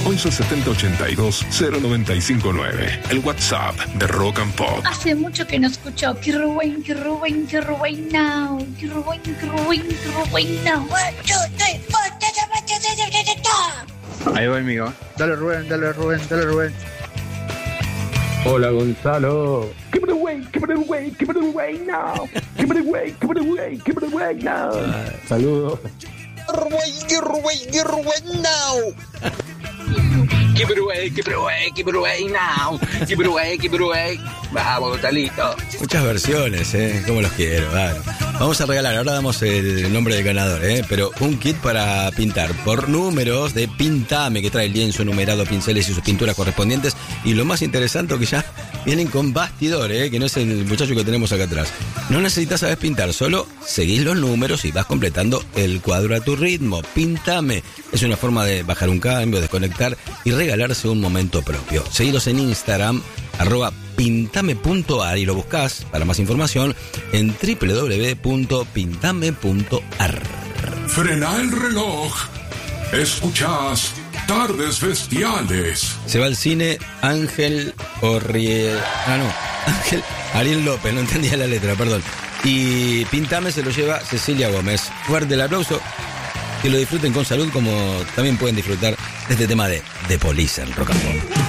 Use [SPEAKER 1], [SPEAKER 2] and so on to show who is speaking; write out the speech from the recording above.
[SPEAKER 1] 11 70 82 0959. El WhatsApp de Rock and Pop.
[SPEAKER 2] Hace mucho que no escucho Kirrubain now.
[SPEAKER 3] Ahí va, amigo. Dale, Rubén.
[SPEAKER 4] Hola, Gonzalo. Give it away now. Saludos.
[SPEAKER 5] Rubén now. Keep it away. Vamos, Gonzalito.
[SPEAKER 6] Muchas versiones, cómo los quiero, claro. Vamos a regalar, ahora damos el nombre del ganador, pero un kit para pintar por números de Pintame, que trae el lienzo numerado, pinceles y sus pinturas correspondientes. Y lo más interesante, que ya vienen con bastidor, que no es el muchacho que tenemos acá atrás. No necesitas saber pintar, solo seguís los números y vas completando el cuadro a tu ritmo. Pintame es una forma de bajar un cambio, desconectar y regalarse un momento propio. Seguilos en Instagram, @pintame.ar, y lo buscás para más información en www.pintame.ar.
[SPEAKER 1] Frena el reloj. Escuchás Tardes Bestiales.
[SPEAKER 6] Se va al cine Ángel Ariel López, no entendía la letra, perdón. Y Pintame se lo lleva Cecilia Gómez. Fuerte el aplauso. Que lo disfruten con salud, como también pueden disfrutar de este tema de The Police en Rock and Pop.